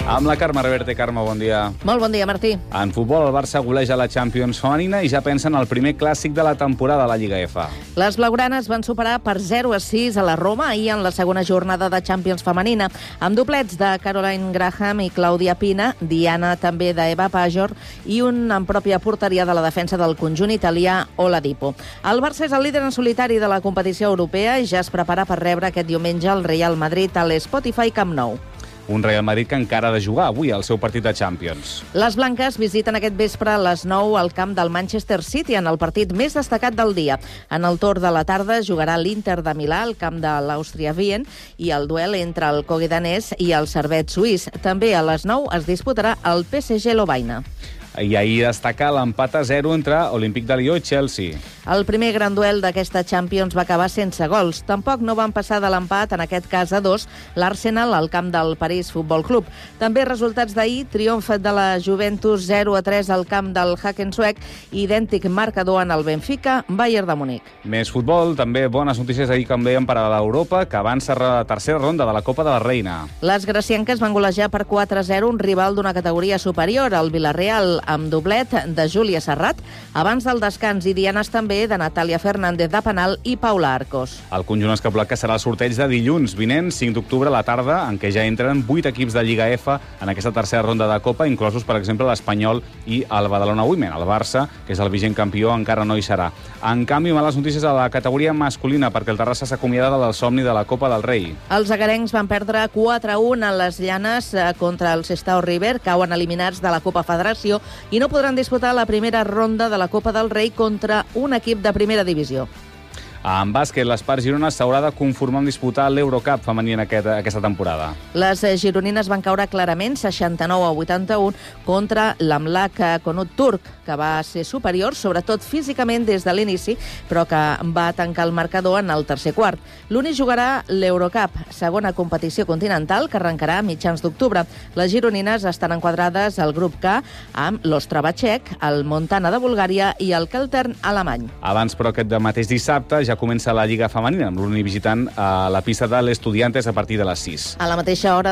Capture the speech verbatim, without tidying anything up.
Amb la Carme Reverte. Carme, bon dia. Molt bon dia, Martí. En futbol, el Barça goleja la Champions femenina i ja pensa en el primer clàssic de la temporada a la Lliga F. Les blaugranes van superar per zero a sis a la Roma ahir en la segona jornada de Champions femenina, amb doblets de Caroline Graham i Clàudia Pina, Diana també d'Eva Pajor i un en pròpia porteria de la defensa del conjunt italià Oladipo. El Barça és el líder en solitari de la competició europea i ja es prepara per rebre aquest diumenge el Real Madrid a l'Spotify Camp Nou. Un Real Madrid que encara ha de jugar avui el seu partit de Champions. Les blanques visiten aquest vespre a les nou al camp del Manchester City en el partit més destacat del dia. En el torn de la tarda jugarà l'Inter de Milà al camp de l'Àustria Wien i el duel entre el Cogue danès i el Servette suís. També a les nou es disputarà el P S G Lovaina. I ahir destaca l'empat a zero entre Olímpic de Lió i Chelsea. El primer gran duel d'aquesta Champions va acabar sense gols. Tampoc no van passar de l'empat, en aquest cas a dos, l'Arsenal al camp del París Futbol Club. També resultats d'ahir, triomf de la Juventus zero a tres al camp del Haken suec i idèntic marcador en el Benfica, Bayern de Munic. Més futbol, també bones notícies ahir, com dèiem, per a l'Europa, que avança a la tercera ronda de la Copa de la Reina. Les gracienques van golejar per quatre a zero un rival d'una categoria superior, el Villarreal, amb doblet de Júlia Serrat, abans del descans i dianes també de Natàlia Fernández de penal i Paula Arcos. El conjunt escapolat que serà el sorteig de dilluns vinent, cinc d'octubre a la tarda, en què ja entren vuit equips de Lliga F en aquesta tercera ronda de Copa, inclosos, per exemple, l'Espanyol i el Badalona Women. El Barça, que és el vigent campió, encara no hi serà. En canvi, males notícies a la categoria masculina, perquè el Terrassa s'acomiada del somni de la Copa del Rei. Els agarencs van perdre quatre a un a les llanes contra el Sestao River, cauen eliminats de la Copa Federació i no podran disputar la primera ronda de la Copa del Rei contra un equip de primera divisió. En bàsquet, l'Espart Girona s'haurà de conformar amb disputar l'Eurocup femení en aquest, aquesta temporada. Les gironines van caure clarament seixanta-nou a vuitanta-un contra l'Amlak Konut turc, que va ser superior, sobretot físicament des de l'inici, però que va tancar el marcador en el tercer quart. L'Uni jugarà l'Eurocup, segona competició continental, que arrencarà a mitjans d'octubre. Les gironines estan enquadrades al grup K amb l'Ostrava txec, el Montana de Bulgària i el Keltern alemany. Abans, però, aquest de mateix dissabte ja comença la Lliga femenina, amb l'Uni visitant a la pista de l'Estudiantes a partir de les sis. A la mateixa hora